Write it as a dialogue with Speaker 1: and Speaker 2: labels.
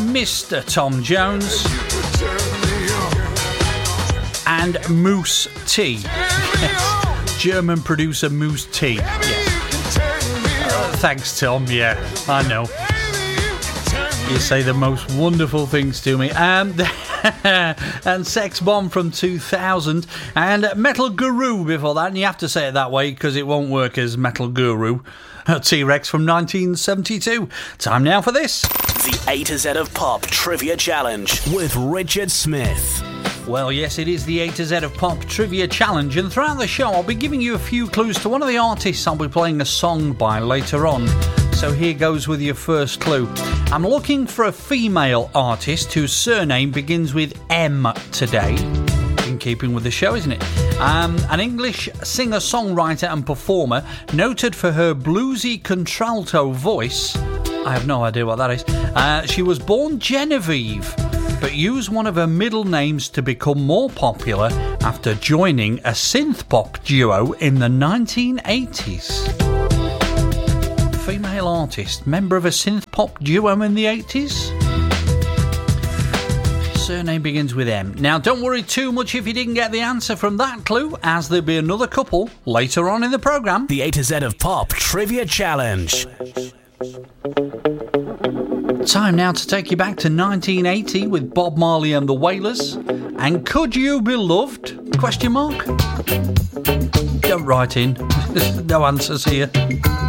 Speaker 1: Mr. Tom Jones and Moose T. Yes. German producer Moose T. Yes. Thanks, Tom. Yeah, I know. You say the most wonderful things to me. And Sex Bomb from 2000 and Metal Guru before that. And you have to say it that way because it won't work as Metal Guru. T-Rex from 1972. Time now for this.
Speaker 2: The A to Z of Pop Trivia Challenge with Richard Smith.
Speaker 1: Well, yes, it is the A to Z of Pop Trivia Challenge, and throughout the show I'll be giving you a few clues to one of the artists I'll be playing a song by later on. So here goes with your first clue. I'm looking for a female artist whose surname begins with M today. In keeping with the show, isn't it? An English singer-songwriter and performer noted for her bluesy contralto voice. I have no idea what that is. She was born Genevieve, but used one of her middle names to become more popular after joining a synth-pop duo in the 1980s. Female artist, member of a synth-pop duo in the 80s? Surname begins with M. Now, don't worry too much if you didn't get the answer from that clue, as there'll be another couple later on in the programme.
Speaker 2: The A to Z of Pop Trivia Challenge.
Speaker 1: Time now to take you back to 1980 with Bob Marley and the Wailers. And Could You Be Loved? Question mark? Don't write in. There's no answers here.